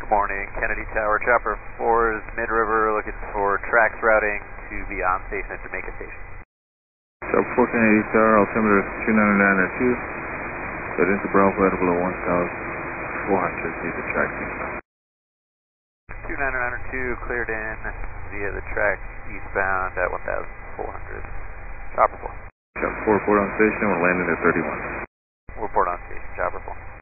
Morning, Kennedy Tower, Chopper 4's mid-river, looking for tracks routing to be on station at Jamaica Station. Chopper 4 Kennedy Tower, altimeter 29902, but into Bravo at below 1,400 via the track eastbound. 29902 cleared in via the track eastbound at 1,400. Chopper 4. Chopper 4, report on station, we're landing at 31. Report on station, Chopper 4.